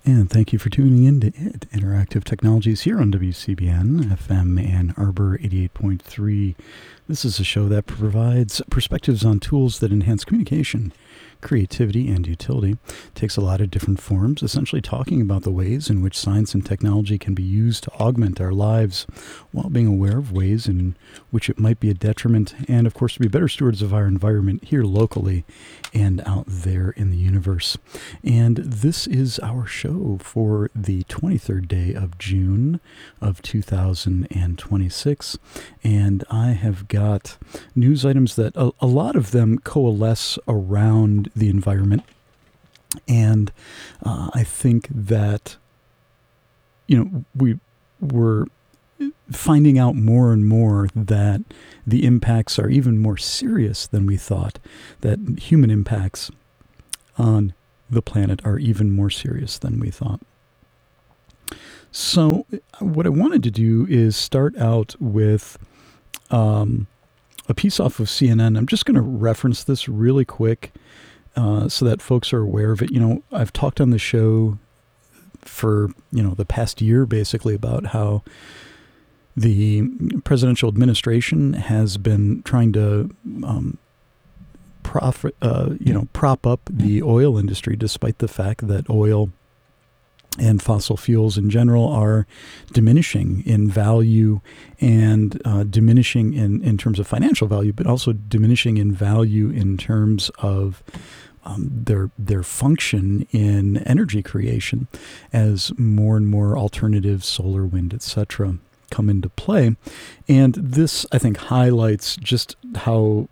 And thank you for tuning in to Interactive Technologies here on WCBN FM Ann Arbor 88.3. This is a show that provides perspectives on tools that enhance communication, creativity, and utility. It takes a lot of different forms, essentially talking about the ways in which science and technology can be used to augment our lives while being aware of ways in which it might be a detriment, and of course to be better stewards of our environment here locally and out there in the universe. And this is our show for the 23rd day of June of 2026, and I have got news items that a lot of them coalesce around the environment, and I think that, we were finding out more and more that the impacts are even more serious than we thought, that human impacts on the planet are even more serious than we thought. So what I wanted to do is start out with a piece off of CNN. I'm just going to reference this really quick so that folks are aware of it. I've talked on the show for, the past year basically about how the presidential administration has been trying to prop up the oil industry, despite the fact that oil and fossil fuels in general are diminishing in value and diminishing in terms of financial value, but also diminishing in value in terms of their function in energy creation as more and more alternatives, solar, wind, etc., come into play. And this, I think, highlights just how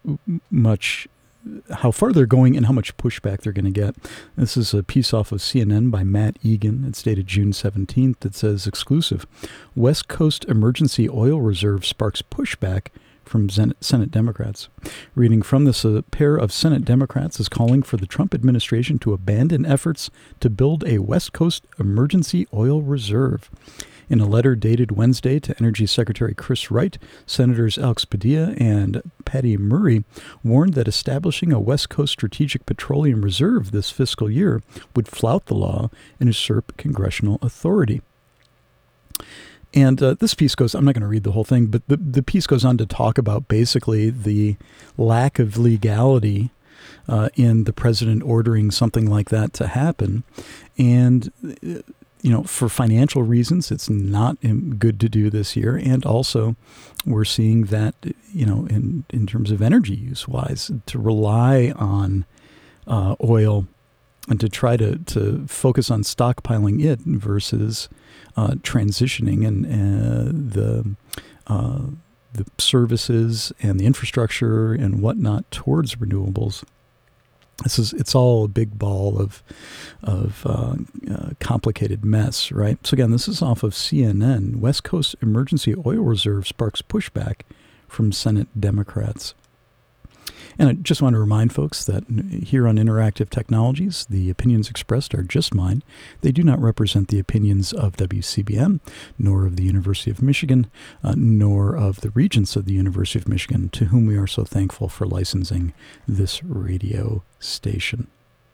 far they're going and how much pushback they're going to get. This is a piece off of CNN by Matt Egan. It's dated June 17th. It says, exclusive, West Coast emergency oil reserve sparks pushback from Senate Democrats. Reading from this, a pair of Senate Democrats is calling for the Trump administration to abandon efforts to build a West Coast emergency oil reserve. In a letter dated Wednesday to Energy Secretary Chris Wright, Senators Alex Padilla and Patty Murray warned that establishing a West Coast Strategic Petroleum Reserve this fiscal year would flout the law and usurp congressional authority. And this piece goes, I'm not going to read the whole thing, but the piece goes on to talk about basically the lack of legality in the president ordering something like that to happen. And for financial reasons, it's not good to do this year. And also, we're seeing that, in terms of energy use wise, to rely on oil and to try to focus on stockpiling it versus transitioning and the services and the infrastructure and whatnot towards renewables. It's all a big ball of complicated mess, right? So again, this is off of CNN. West Coast emergency oil reserve sparks pushback from Senate Democrats. And I just want to remind folks that here on Interactive Technologies, the opinions expressed are just mine. They do not represent the opinions of WCBN, nor of the University of Michigan, nor of the Regents of the University of Michigan, to whom we are so thankful for licensing this radio station.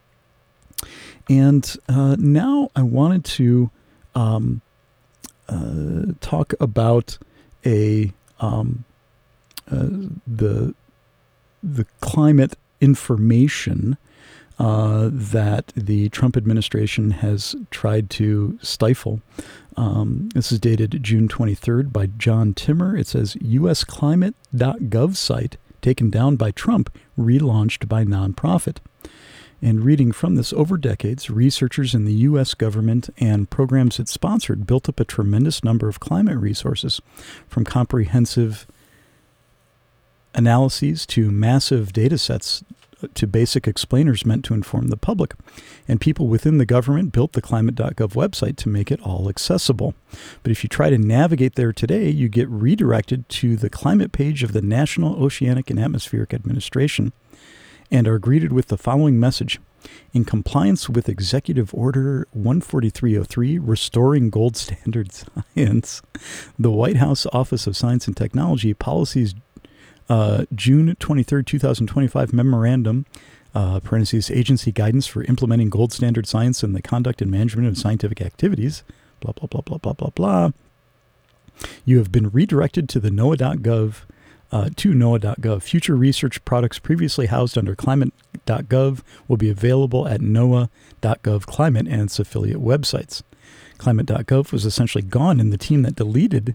And now I wanted to talk about the climate information that the Trump administration has tried to stifle. This is dated June 23rd by John Timmer. It says, USclimate.gov site taken down by Trump, relaunched by nonprofit. And reading from this, over decades, researchers in the U.S. government and programs it sponsored built up a tremendous number of climate resources, from comprehensive analyses to massive data sets to basic explainers meant to inform the public. And people within the government built the climate.gov website to make it all accessible. But if you try to navigate there today, you get redirected to the climate page of the National Oceanic and Atmospheric Administration and are greeted with the following message. In compliance with Executive Order 14303, Restoring Gold Standard Science, the White House Office of Science and Technology Policies June 23rd, 2025 memorandum parentheses, agency guidance for implementing gold standard science in the conduct and management of scientific activities, blah, blah, blah, blah, blah, blah, blah. You have been redirected to the NOAA.gov, Future research products previously housed under climate.gov will be available at NOAA.gov Climate and its affiliate websites. Climate.gov was essentially gone, and the team that deleted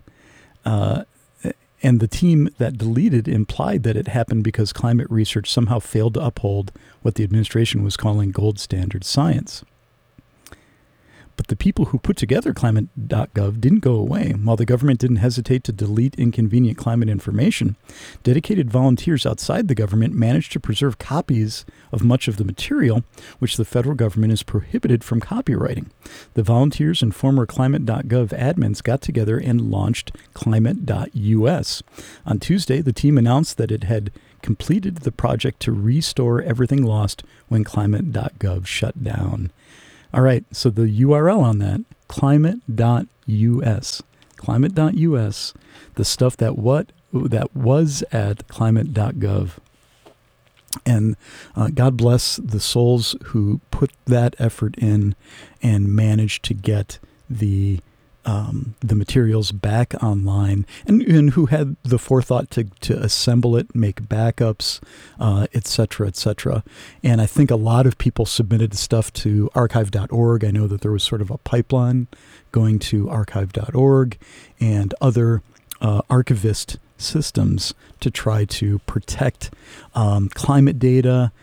implied that it happened because climate research somehow failed to uphold what the administration was calling gold standard science. But the people who put together climate.gov didn't go away. While the government didn't hesitate to delete inconvenient climate information, dedicated volunteers outside the government managed to preserve copies of much of the material, which the federal government is prohibited from copywriting. The volunteers and former climate.gov admins got together and launched climate.us. On Tuesday, the team announced that it had completed the project to restore everything lost when climate.gov shut down. All right, so the URL on that, climate.us. Climate.us, the stuff that was at climate.gov. And God bless the souls who put that effort in and managed to get the materials back online, and who had the forethought to assemble it, make backups, et cetera, et cetera. And I think a lot of people submitted stuff to archive.org. I know that there was sort of a pipeline going to archive.org and other archivist systems to try to protect climate data,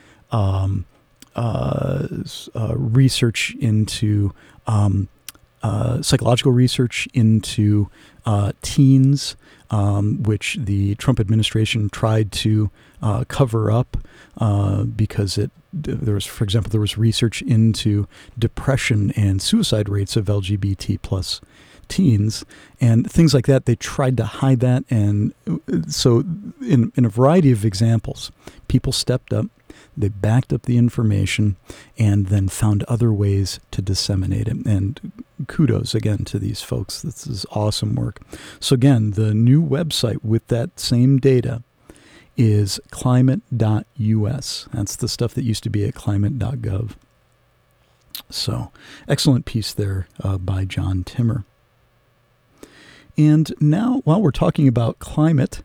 research into psychological research into teens, which the Trump administration tried to cover up because there was research into depression and suicide rates of LGBT plus teens and things like that. They tried to hide that, and so in a variety of examples, people stepped up. They backed up the information and then found other ways to disseminate it. And kudos again to these folks. This is awesome work. So again, the new website with that same data is climate.us. That's the stuff that used to be at climate.gov. So excellent piece there by John Timmer. And now, while we're talking about climate,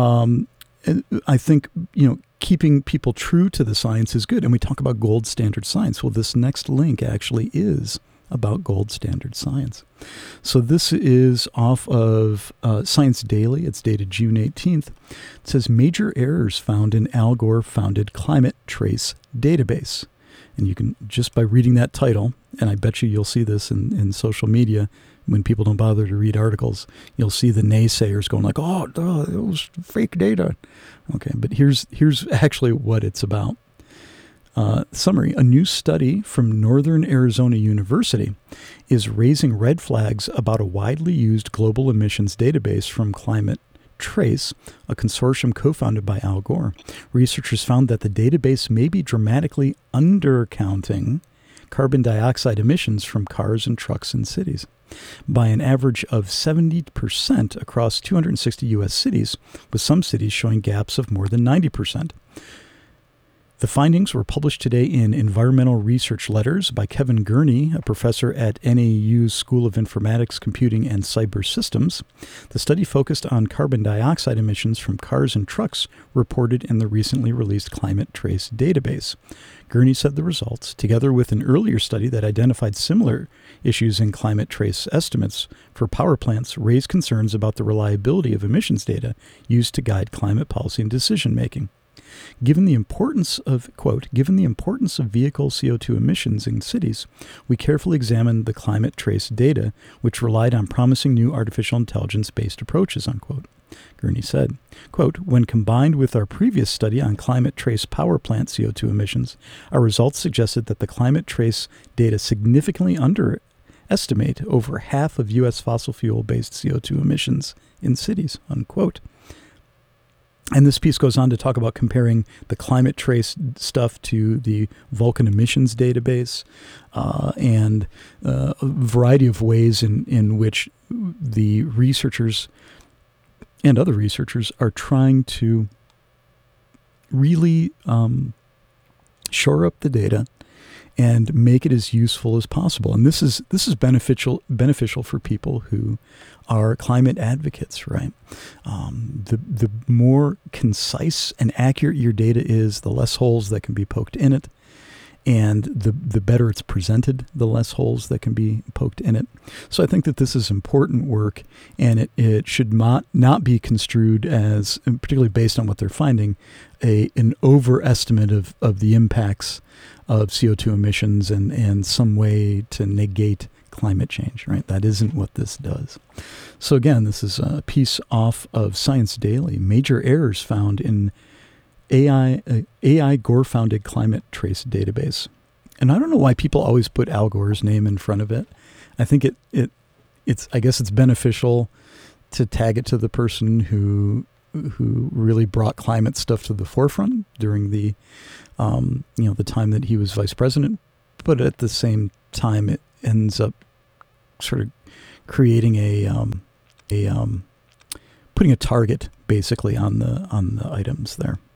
I think, keeping people true to the science is good. And we talk about gold standard science. Well, this next link actually is about gold standard science. So this is off of Science Daily. It's dated June 18th. It says, major errors found in Al Gore-founded Climate Trace database. And you can, just by reading that title, and I bet you'll see this in social media, when people don't bother to read articles, you'll see the naysayers going like, oh, it was fake data. Okay, but here's actually what it's about. Summary: a new study from Northern Arizona University is raising red flags about a widely used global emissions database from Climate Trace, a consortium co-founded by Al Gore. Researchers found that the database may be dramatically undercounting carbon dioxide emissions from cars and trucks in cities by an average of 70% across 260 U.S. cities, with some cities showing gaps of more than 90%. The findings were published today in Environmental Research Letters by Kevin Gurney, a professor at NAU's School of Informatics, Computing, and Cyber Systems. The study focused on carbon dioxide emissions from cars and trucks reported in the recently released Climate Trace database. Gurney said the results, together with an earlier study that identified similar issues in Climate Trace estimates for power plants, raised concerns about the reliability of emissions data used to guide climate policy and decision-making. Given the importance of, quote, given the importance of vehicle CO2 emissions in cities, we carefully examined the Climate Trace data, which relied on promising new artificial intelligence-based approaches, unquote. Gurney said, quote, when combined with our previous study on Climate Trace power plant CO2 emissions, our results suggested that the Climate Trace data significantly underestimate over half of U.S. fossil fuel-based CO2 emissions in cities, unquote. And this piece goes on to talk about comparing the Climate Trace stuff to the Vulcan emissions database and a variety of ways in which the researchers and other researchers are trying to really shore up the data, and make it as useful as possible. And this is beneficial for people who are climate advocates, right? The more concise and accurate your data is, the less holes that can be poked in it. And the better it's presented, the less holes that can be poked in it. So I think that this is important work, and it should not be construed as, particularly based on what they're finding, an overestimate of the impacts of CO2 emissions and some way to negate climate change, right? That isn't what this does. So again, this is a piece off of Science Daily. Major errors found in AI Gore-founded climate trace database. And I don't know why people always put Al Gore's name in front of it. I think it's I guess it's beneficial to tag it to the person who really brought climate stuff to the forefront during the the time that he was vice president. But at the same time, it ends up sort of creating putting a target basically on the items there.